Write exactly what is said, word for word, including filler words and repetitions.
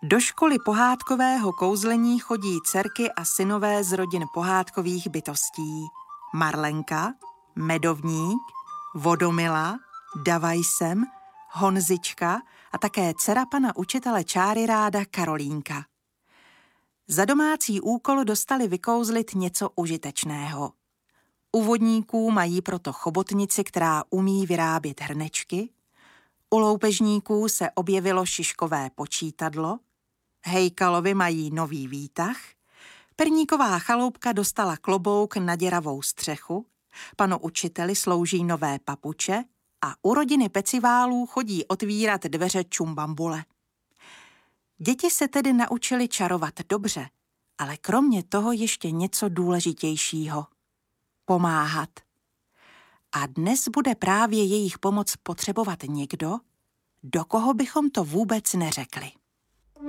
Do školy pohádkového kouzlení chodí dcerky a synové z rodin pohádkových bytostí. Marlenka, Medovník, Vodomila, Davajsem, Honzička a také dcera pana učitele Čáryráda Karolínka. Za domácí úkol dostali vykouzlit něco užitečného. U vodníků mají proto chobotnici, která umí vyrábět hrnečky, u loupežníků se objevilo šiškové počítadlo, Hejkalovi mají nový výtah, Perníková chaloupka dostala klobouk na děravou střechu, panu učiteli slouží nové papuče a u rodiny Peciválů chodí otvírat dveře Čumbambule. Děti se tedy naučili čarovat dobře, ale kromě toho ještě něco důležitějšího – pomáhat. A dnes bude právě jejich pomoc potřebovat někdo, do koho bychom to vůbec neřekli.